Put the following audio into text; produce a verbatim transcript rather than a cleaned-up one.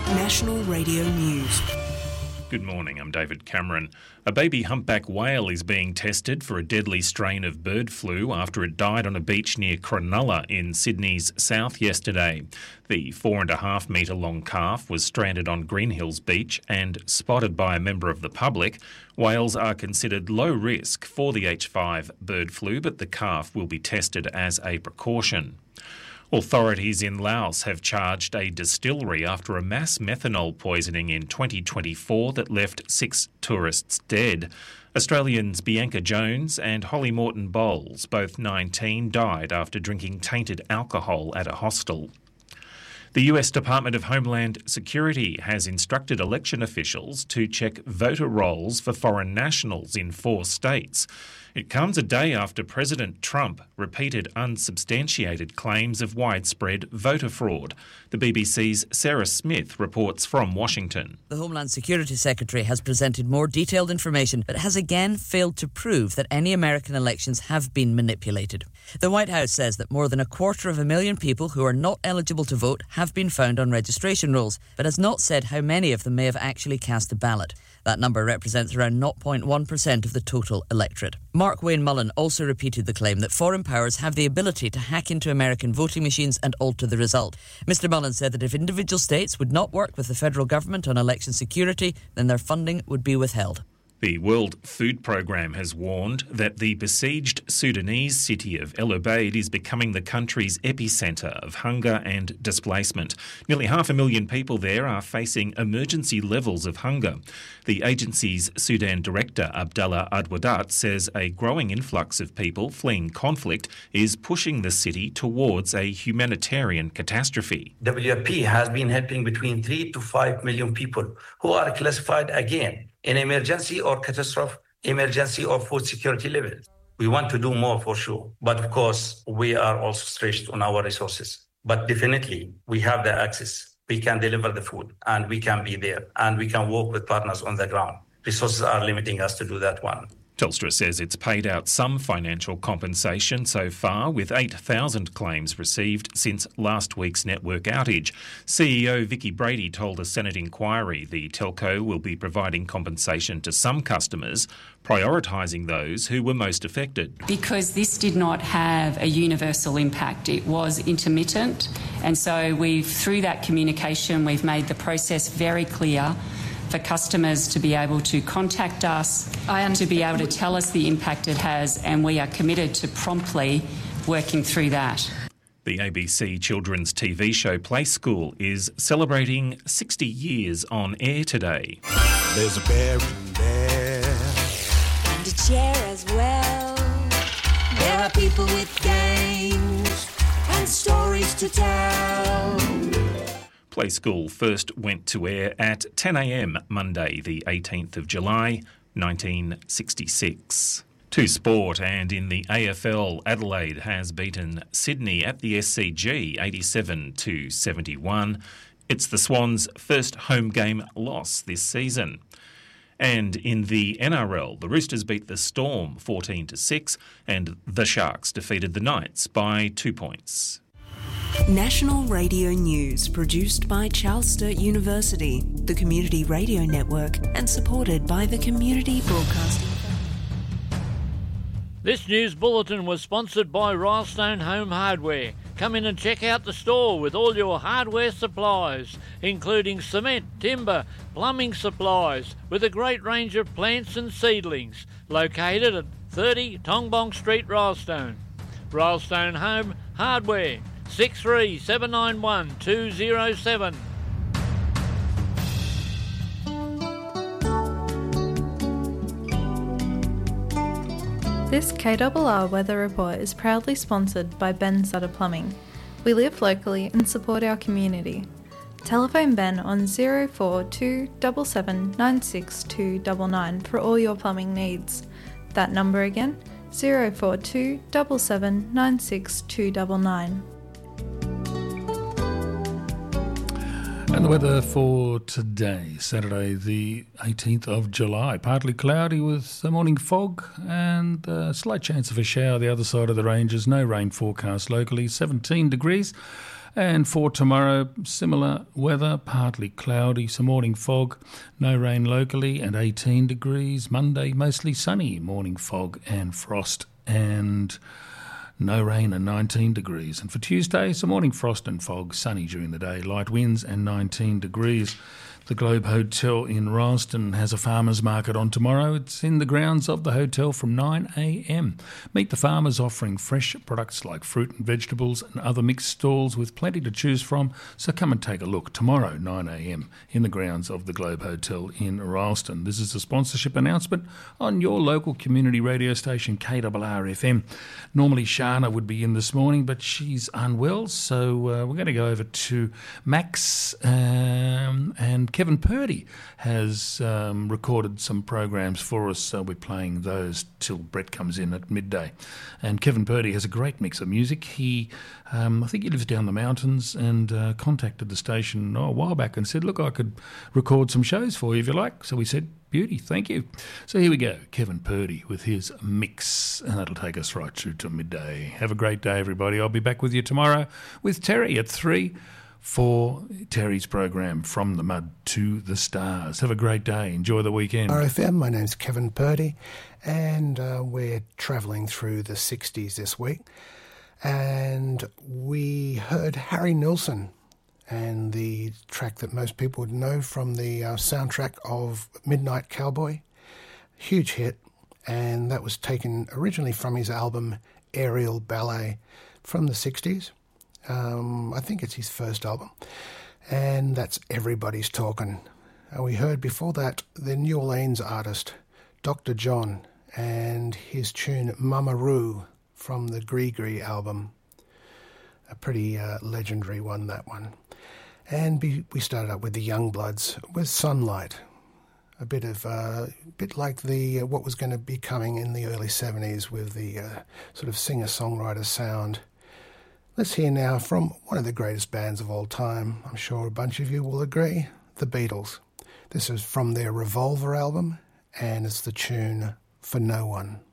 National Radio News. Good morning, I'm David Cameron. A baby humpback whale is being tested for a deadly strain of bird flu after it died on a beach near Cronulla in Sydney's south yesterday. The four and a half metre long calf was stranded on Green Hills Beach and spotted by a member of the public. Whales are considered low risk for the H five bird flu, but the calf will be tested as a precaution. Authorities in Laos have charged a distillery after a mass methanol poisoning in twenty twenty-four that left six tourists dead. Australians Bianca Jones and Holly Morton Bowles, both nineteen, died after drinking tainted alcohol at a hostel. The U S Department of Homeland Security has instructed election officials to check voter rolls for foreign nationals in four states. It comes a day after President Trump repeated unsubstantiated claims of widespread voter fraud. The B B C's Sarah Smith reports from Washington. The Homeland Security Secretary has presented more detailed information but has again failed to prove that any American elections have been manipulated. The White House says that more than a quarter of a million people who are not eligible to vote have been found on registration rolls, but has not said how many of them may have actually cast a ballot. That number represents around zero point one percent of the total electorate. Mark Wayne Mullen also repeated the claim that foreign powers have the ability to hack into American voting machines and alter the result. Mister Mullen said that if individual states would not work with the federal government on election security, then their funding would be withheld. The World Food Programme has warned that the besieged Sudanese city of El Obeid is becoming the country's epicentre of hunger and displacement. Nearly half a million people there are facing emergency levels of hunger. The agency's Sudan director, Abdallah Adwadat, says a growing influx of people fleeing conflict is pushing the city towards a humanitarian catastrophe. W F P has been helping between three to five million people who are classified again in emergency or catastrophe, emergency or food security levels. We want to do more for sure, but of course, we are also stretched on our resources. But definitely, we have the access. We can deliver the food, and we can be there, and we can work with partners on the ground. Resources are limiting us to do that one. Telstra says it's paid out some financial compensation so far, with eight thousand claims received since last week's network outage. C E O Vicky Brady told a Senate inquiry the telco will be providing compensation to some customers, prioritising those who were most affected. Because this did not have a universal impact, it was intermittent, and so we've, through that communication, we've made the process very clear for customers to be able to contact us, to be able to tell us the impact it has, and we are committed to promptly working through that. The A B C children's T V show Play School is celebrating sixty years on air today. There's a bear in there, and a chair as well. There are people with games and stories to tell. Play School first went to air at ten a m Monday, the eighteenth of July, nineteen sixty-six. To sport, and in the A F L, Adelaide has beaten Sydney at the S C G eighty-seven to seventy-one. It's the Swans' first home game loss this season. And in the N R L, the Roosters beat the Storm fourteen to six, and the Sharks defeated the Knights by two points. National Radio News, produced by Charles Sturt University, the Community Radio Network, and supported by the Community Broadcasting. This news bulletin was sponsored by Rylestone Home Hardware. Come in and check out the store with all your hardware supplies, including cement, timber, plumbing supplies, with a great range of plants and seedlings. Located at thirty Tongbong Street, Rylestone. Rylestone Home Hardware. six three seven nine one two zero seven. This K R R weather report is proudly sponsored by Ben Sutter Plumbing. We live locally and support our community. Telephone Ben on zero four two seven seven nine six two nine nine for all your plumbing needs. That number again, zero four two seven seven nine six two nine nine. And the weather for today, Saturday the eighteenth of July. Partly cloudy with a morning fog and a slight chance of a shower the other side of the ranges. No rain forecast locally. seventeen degrees. And for tomorrow, similar weather, partly cloudy, some morning fog, no rain locally and eighteen degrees. Monday, mostly sunny, morning fog and frost and no rain and nineteen degrees. And for Tuesday, some morning frost and fog, sunny during the day, light winds and nineteen degrees. The Globe Hotel in Ralston has a farmers market on tomorrow. It's in the grounds of the hotel from nine a m. Meet the farmers offering fresh products like fruit and vegetables and other mixed stalls with plenty to choose from. So come and take a look tomorrow, nine a m, in the grounds of the Globe Hotel in Ralston. This is a sponsorship announcement on your local community radio station, K R R F M. Normally Shana would be in this morning, but she's unwell, so uh, we're going to go over to Max um, and Kevin Purdy has um, recorded some programs for us, so we're playing those till Brett comes in at midday. And Kevin Purdy has a great mix of music. He, um, I think he lives down the mountains, and uh, contacted the station oh, a while back and said, look, I could record some shows for you if you like. So we said, beauty, thank you. So here we go, Kevin Purdy with his mix, and that'll take us right through to midday. Have a great day, everybody. I'll be back with you tomorrow with Terry at three. For Terry's program, From the Mud to the Stars. Have a great day. Enjoy the weekend. R F M, my name's Kevin Purdy, and uh, we're travelling through the sixties this week. And we heard Harry Nilsson and the track that most people would know from the uh, soundtrack of Midnight Cowboy. Huge hit, and that was taken originally from his album Aerial Ballet from the sixties. Um, I think it's his first album, and that's Everybody's Talking. Uh, we heard before that the New Orleans artist Doctor John and his tune Mama Roo from the Gree Gree album. A pretty uh, legendary one, that one. And be, we started up with the Youngbloods with Sunlight, a bit of uh, bit like the uh, what was going to be coming in the early seventies with the uh, sort of singer-songwriter sound. Let's hear now from one of the greatest bands of all time. I'm sure a bunch of you will agree, the Beatles. This is from their Revolver album, and it's the tune For No One.